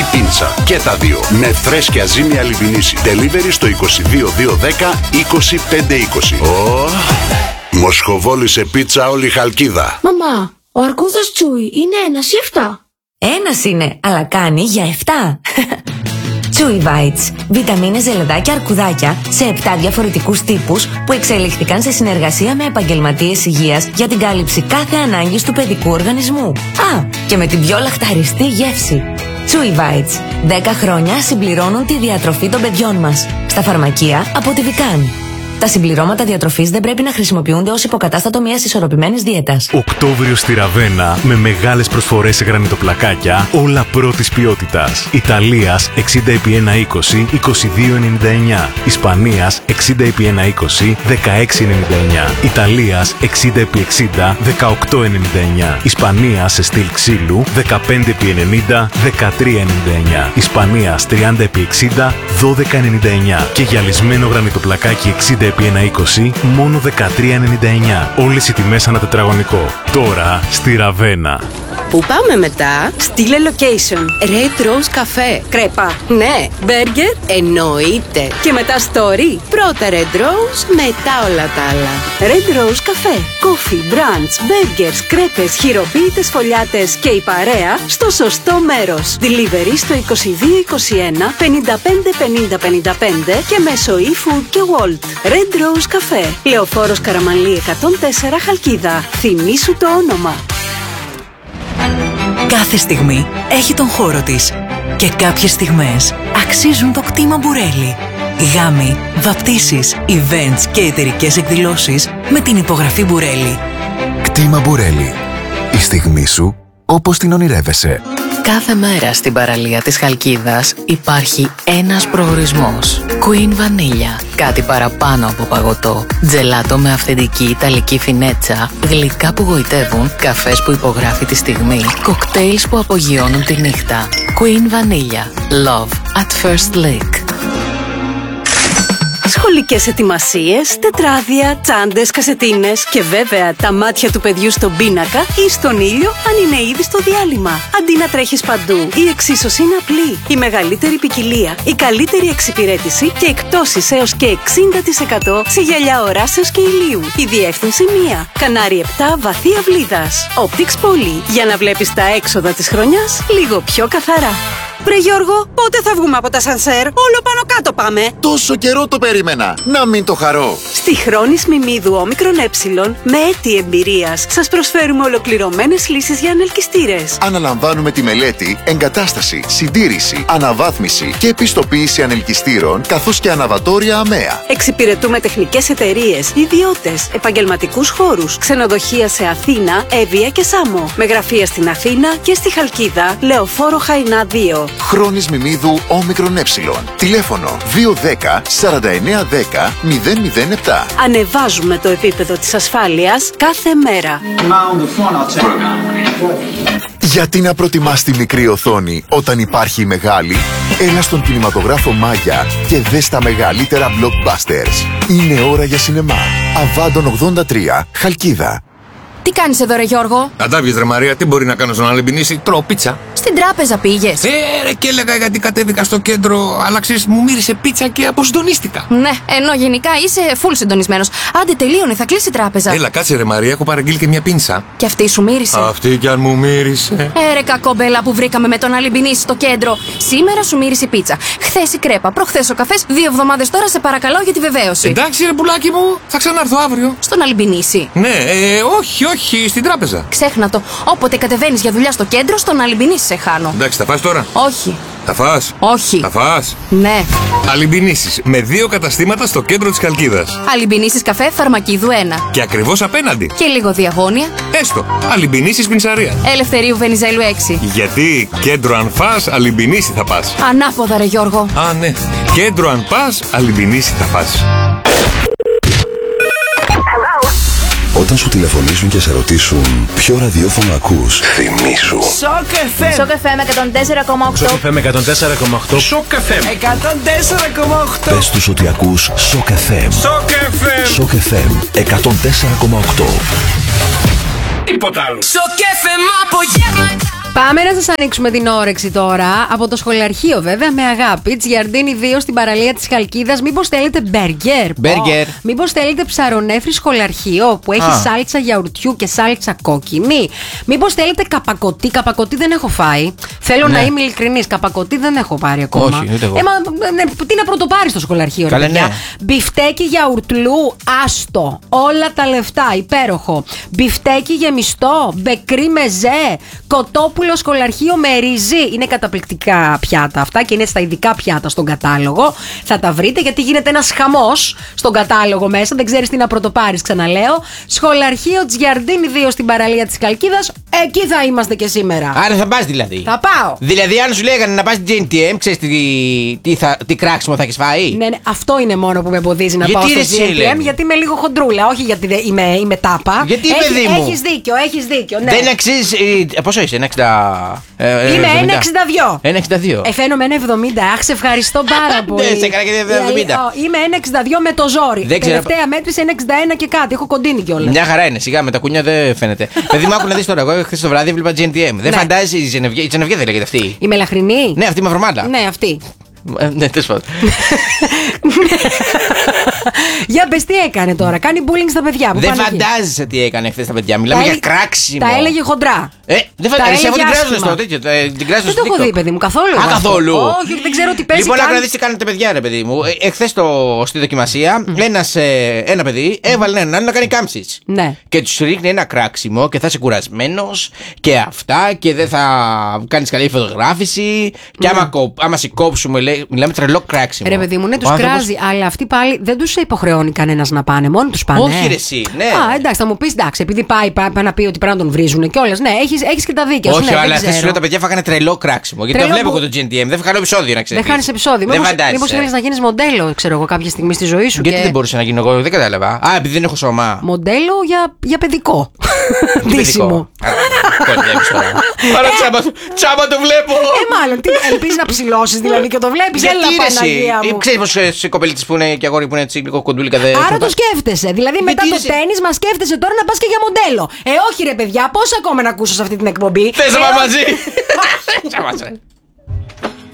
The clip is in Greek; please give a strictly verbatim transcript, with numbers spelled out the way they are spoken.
ή πίτσα. Και τα δύο. Με φρέσκια ζύμη Αλιμπινίση. Delivery στο είκοσι δύο δύο δέκα είκοσι πέντε είκοσι. Oh. Μοσχοβόλησε πίτσα όλη η Χαλκίδα. Μαμά, ο αρκούδας Τσούι είναι ένας ή εφτά? Ένας είναι, αλλά κάνει για εφτά. Chewy Bites. Βιταμίνες, ζελεδάκια, αρκουδάκια σε επτά διαφορετικούς τύπους που εξελίχθηκαν σε συνεργασία με επαγγελματίες υγείας για την κάλυψη κάθε ανάγκης του παιδικού οργανισμού. Α, και με την πιο λαχταριστή γεύση. Chewy Bites. δέκα χρόνια συμπληρώνουν τη διατροφή των παιδιών μας. Στα φαρμακεία από τη Vican. Τα συμπληρώματα διατροφής δεν πρέπει να χρησιμοποιούνται ως υποκατάστατο μιας ισορροπημένης δίαιτας. Οκτώβριο στη Ραβένα με μεγάλες προσφορές σε γρανιτοπλακάκια, όλα πρώτης ποιότητας. Ιταλίας εξήντα επί εκατόν είκοσι, είκοσι δύο ενενήντα εννιά. Ισπανίας εξήντα επί εκατόν είκοσι, δεκαέξι ενενήντα εννιά. Ιταλίας εξήντα επί εξήντα, δεκαοκτώ ενενήντα εννιά. Ισπανίας σε στυλ ξύλου δεκαπέντε επί ενενήντα, δεκατρία ενενήντα εννιά. Ισπανίας τριάντα επί εξήντα, δώδεκα ενενήντα εννιά. Και γυαλισμένο γρανιτοπλακάκι εξήντα επί εκατόν είκοσι, μόνο δεκατρία ενενήντα εννιά. Όλες οι τιμές ανά τετραγωνικό. Τώρα στη Ραβένα. Πού πάμε μετά? Στείλε location. Red Rose Cafe. Κρέπα. Ναι. Burger. Εννοείται. Και μετά story. Πρώτα Red Rose, μετά όλα τα άλλα. Red Rose Cafe. Coffee, brunch, burgers, κρέπες, χειροποίητες φωλιάτες και η παρέα στο σωστό μέρος. Delivery στο είκοσι δύο είκοσι ένα, πενήντα πέντε πενήντα πενήντα πέντε και μέσω eFood και Wolt. Red Rose Cafe. Λεωφόρος Καραμανλή εκατόν τέσσερα Χαλκίδα. Θυμήσου το όνομα. Κάθε στιγμή έχει τον χώρο της και κάποιες στιγμές αξίζουν το κτήμα Μπουρέλι. Γάμοι, βαπτίσεις, events και εταιρικές εκδηλώσεις με την υπογραφή Μπουρέλι. Κτήμα Μπουρέλι. Η στιγμή σου όπως την ονειρεύεσαι. Κάθε μέρα στην παραλία της Χαλκίδας υπάρχει ένας προορισμός. Queen Vanilla. Κάτι παραπάνω από παγωτό. Τζελάτο με αυθεντική ιταλική φινέτσα. Γλυκά που γοητεύουν. Καφές που υπογράφει τη στιγμή. Κοκτέιλς που απογειώνουν τη νύχτα. Queen Vanilla. Love at first lick. Σχολικές ετοιμασίες, τετράδια, τσάντες, κασετίνες και βέβαια τα μάτια του παιδιού στον πίνακα ή στον ήλιο αν είναι ήδη στο διάλειμμα. Αντί να τρέχεις παντού, η εξίσωση είναι απλή. Η μεγαλύτερη ποικιλία, η καλύτερη εξυπηρέτηση και εκπτώσεις έως και εξήντα τοις εκατό σε γυαλιά οράσεως και ηλίου. Η διεύθυνση μία. Κανάρι επτά Βαθία Βλίδας. Optics Poly. Για να βλέπεις τα έξοδα της χρονιάς λίγο πιο καθαρά. Βρε Γιώργο, πότε θα βγούμε από τα σανσέρ? Όλο πάνω κάτω πάμε. Τόσο καιρό το περίμενα. Να μην το χαρώ. Στη Χρόνης Μιμίδου όμικρον ε, με έτη εμπειρίας, σας προσφέρουμε ολοκληρωμένες λύσεις για ανελκυστήρες. Αναλαμβάνουμε τη μελέτη, εγκατάσταση, συντήρηση, αναβάθμιση και επιστοποίηση ανελκυστήρων, καθώς και αναβατόρια αμαία. Εξυπηρετούμε τεχνικές εταιρείες, ιδιώτες, επαγγελματικούς χώρους, ξενοδοχεία σε Αθήνα, Εύβοια και Σάμο. Με γραφεία στην Αθήνα και στη Χαλκίδα, Λεωφόρο Χαϊνά δύο. Χρόνης Μιμίδου όμικρον ε. Τηλέφωνο δύο δέκα σαράντα εννέα δέκα μηδέν μηδέν επτά. Ανεβάζουμε το επίπεδο της ασφάλειας κάθε μέρα. Γιατί να προτιμάς τη μικρή οθόνη όταν υπάρχει η μεγάλη? Έλα στον κινηματογράφο Μάγια και δες τα μεγαλύτερα blockbusters. Είναι ώρα για σινεμά. Αβάντων ογδόντα τρία, Χαλκίδα. Τι κάνεις εδώ ρε Γιώργο? Αντάβιες ρε Μαρία, τι μπορεί να κάνω στον Αλεμπινίση? Τρώω πίτσα. Στην τράπεζα πήγες? Ε, ρε, και έλεγα γιατί κατέβηκα στο κέντρο, αλλά ξέρεις, μου μύρισε πίτσα και αποσυντονίστηκα. Ναι, ενώ γενικά είσαι full συντονισμένος. Άντε τελείωνε, θα κλείσει η τράπεζα. Έλα, κάτσε ρε Μαρία, έχω παραγγείλει και μια πίνσα. Και αυτή σου μύρισε? Αυτή κι αν μου μύρισε. Ε, ρε κακόμπελα που βρήκαμε με τον Αλεμπινίση στο κέντρο. Σήμερα σου μύρισε η πίτσα. Χθες η κρέπα, προχθές ο καφές, δύο εβδομάδες τώρα σε παρακαλώ για τη βεβαίωση. Εντάξει ρε πουλάκι μου, θα ξανάρθω αύριο. Στον Αλεμπινίση? Ναι, ε, όχι, όχι, στην τράπεζα. Ξέχνα το. Όποτε κατεβαίνεις για δουλειά στο κέντρο, στον Αλεμπινίση σε χάνω. Εντάξει, θα φας τώρα? Όχι. Θα φας? Όχι. Θα φας? Ναι. Αλεμπινίσεις με δύο καταστήματα στο κέντρο της Χαλκίδας. Αλεμπινίσεις καφέ Φαρμακίδου ένα. Και ακριβώς απέναντι. Και λίγο διαγώνια. Έστω. Αλεμπινίσεις Πινσαρία. Ελευθερίου Βενιζέλου έξι. Γιατί κέντρο αν φας, Αλεμπινίση θα πας. Ανάποδα ρε Γιώργο. Α, ναι. Κέντρο αν πας, Αλεμπινίση θα πας. Όταν σου τηλεφωνήσουν και σε ρωτήσουν ποιο ραδιόφωνο ακούς, θυμήσου. Σοκ εφ εμ. Σοκ εφ εμ εκατόν τέσσερα κόμμα οκτώ. Σοκ εφ εμ εκατόν τέσσερα κόμμα οκτώ. Σοκ εφ εμ εκατόν τέσσερα κόμμα οκτώ. Πες τους ότι ακούς Σοκ εφ εμ. Σοκ εφ εμ. Σοκ εφ εμ εκατόν τέσσερα κόμμα οκτώ. Τίποτα άλλο. Σοκ εφ εμ απογεύματα. Πάμε να σας ανοίξουμε την όρεξη τώρα. Από το σχολιαρχείο, βέβαια, με αγάπη. Τζιαρντίνι δύο στην παραλία της Χαλκίδας. Μήπως θέλετε μπέργκερ? Μπέργκερ. Μήπως θέλετε ψαρονέφρι σχολιαρχείο που έχει Α. σάλτσα γιαουρτιού και σάλτσα κόκκινη? Μήπως θέλετε καπακωτή? Καπακωτή δεν έχω φάει. Θέλω Ναι. να είμαι ειλικρινής. Καπακωτή δεν έχω πάρει ακόμα. Όχι, ούτε εγώ. Ε, μα, ναι, τι να πρωτοπάρει στο σχολιαρχείο, ρε Καλέ, παιδιά. ναι. Μπιφτέκι γιαουρτλού, άστο. Όλα τα λεφτά, υπέροχο. Μπιφτέκι γεμιστό, μπεκρί μεζέ, κοτόπουλο σχολιαρχείο με ρύζι. Είναι καταπληκτικά πιάτα αυτά και είναι στα ειδικά πιάτα στον κατάλογο. Θα τα βρείτε γιατί γίνεται ένας χαμός στον κατάλογο μέσα. Δεν ξέρεις τι να πρωτοπάρεις, ξαναλέω. Σχολιαρχείο Τζιαρντίνι δύο στην παραλία της Χαλκίδας. Εκεί θα είμαστε και σήμερα. Άρα θα πας δηλαδή. Θα πάω. Δηλαδή, αν σου λέγανε να πας στην τζέι τι εμ, ξέρεις τι, τι, θα, τι κράξιμο θα έχεις φάει. Ναι, ναι, αυτό είναι μόνο που με εμποδίζει να Γιατί πάω στο ρε τζι εμ, Σίλεν? γιατί είμαι λίγο χοντρούλα. Όχι γιατί δεν- είμαι, είμαι τάπα. Γιατί, Έχει- παιδί μου? Έχεις δίκιο, έχεις δίκιο. Ναι. Δεν αξίζει. ε, Πόσο είσαι, ένα εξήντα. ε, Είμαι εβδομήντα. ένα εξήντα δύο. ένα εξήντα δύο. Ε, φαίνομαι ένα εβδομήντα. Αχ, σε ευχαριστώ πάρα πολύ. Ναι, σε έκανα και ένα εβδομήντα. Η αλή- Είμαι ένα εξήντα δύο με το ζόρι. Δεν ξέρω- Τελευταία μέτρηση ένα εξήντα ένα και κάτι. Έχω κοντίνει κιόλας. Μια χαρά είναι, σιγά με τα κουνιά δεν φαίνεται. Παιδί μου, άκου να δεις τώρα. Εγώ χθες το βράδυ έβλεπα τζέι τι εμ. Δεν Ναι. φαντάζεσαι η Τζενεβιέ. Η Τζενεβιέ δεν λέγεται αυτή. Η μελαχρινή. Ναι, αυτή η μαυρομάτα. Ναι, αυτή. Ε, Ναι, τέλος πάντων. Για πες τι έκανε τώρα. Κάνει bullying στα παιδιά. Που Δεν πάνε εκεί. φαντάζεσαι τι έκανε χθες τα παιδιά. Μιλάμε Τα για έλε- κράξιμο. Τα έλεγε χοντρά. Ε, δεν Τα φαντάζεσαι. Εγώ έλεγε την κράζω άσχημα. στο τέτοιο. ε, την κράζω Δεν στο το έχω TikTok. δει, παιδί μου, καθόλου. Α, εγώ αυτό. καθόλου. Όχι, δεν ξέρω τι παίζει. Λοιπόν, καν. να δεις τι κάνουν τα παιδιά, ρε παιδί μου. Ε, Εχθές το, στη δοκιμασία, ένας, ε, ένα παιδί έβαλε έναν άλλο να κάνει κάμψεις. Ναι. Και του ρίχνει ένα κράξιμο και θα είσαι κουρασμένος και αυτά και δεν θα κάνεις καλή φωτογράφηση. Και άμα, κο- άμα σε κόψουμε, λέει, μιλάμε τρελό κράξιμο. Ρε παιδί μου, ναι, Ο του άνθρωπος- κράζει, αλλά αυτοί πάλι δεν του υποχρεώνει κανένα να πάνε. Μόνοι του πάνε. Όχι, ρε, εσύ, ναι. Α, εντάξει, θα μου πει εντάξει, επειδή πάει, πάει, πάει να πει ότι πρέπει να τον βρίζουν κιόλα. Ναι, έχει και τα δίκαια σου. Όχι, ναι, αλλά δεν χθες σου ξέρω. λέω τα παιδιά φάγανε τρελό κράξιμο. Γιατί Τρελό το βλέπω που- εγώ το τζέι τι εμ. Δεν θα κάνω επεισόδιο να ξέρεις. Δεν χάνει επεισόδιο. Δεν Μήπως φαντάζεσαι. θέλει να γίνει μοντέλο, ξέρω εγώ, κάποια στιγμή στη ζωή σου. Γιατί και... δεν μπορούσα να γίνω εγώ, δεν κατάλαβα. Α, επειδή δεν έχω σώμα. Μοντέλο για, για παιδικό. Τι Ντύσιμο. παιδικό. Α, κοντεύεις τώρα. Άρα τσάμπα, τσάμπα το βλέπω. Ε, μάλλον. Τι ελπίζει να ψηλώσει δηλαδή και το βλέπει. Γιατί Έλα, ρε εσύ, Παναγία μου. ξέρεις πως ε, σε κοπελίτες που είναι και αγόρι που είναι έτσι λίγο κοντούλικα δεν... Άρα το σκέφτεσαι. Δηλαδή μετά Γιατί το ρε εσύ- τέννις μας σκέφτεσαι τώρα να πας και για μοντέλο. Ε, όχι ρε παιδιά, πώς ακόμα να ακούσω σε αυτή την εκπομπή. Θες να Ε, πάμε όχι. μαζί. Τσάμπα, ρε.